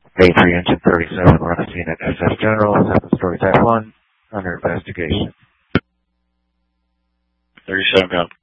A3 Engine 37, we're on the scene at SF General, 7 story type 1, under investigation. 37 gun.